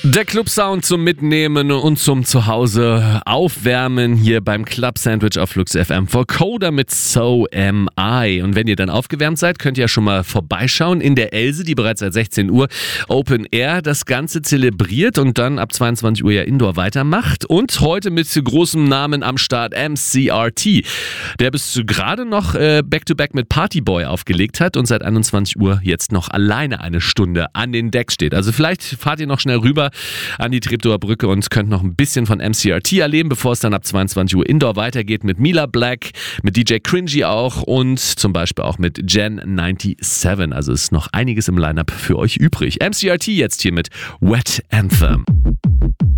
Der Club-Sound zum Mitnehmen und zum Zuhause aufwärmen hier beim Club Sandwich auf Flux FM. Vocoder mit So Am I. Und wenn ihr dann aufgewärmt seid, könnt ihr ja schon mal vorbeischauen in der Else, die bereits seit 16 Uhr Open Air das Ganze zelebriert und dann ab 22 Uhr ja Indoor weitermacht. Und heute mit großem Namen am Start MCRT, der bis gerade noch Back-to-Back mit Partyboy aufgelegt hat und seit 21 Uhr jetzt noch alleine eine Stunde an den Decks steht. Also vielleicht fahrt ihr noch schnell rüber an die Treptower Brücke und könnt noch ein bisschen von MCRT erleben, bevor es dann ab 22 Uhr Indoor weitergeht mit Mila Black, mit DJ Cringy auch und zum Beispiel auch mit Gen 97. Also ist noch einiges im Lineup für euch übrig. MCRT jetzt hier mit Wet Anthem.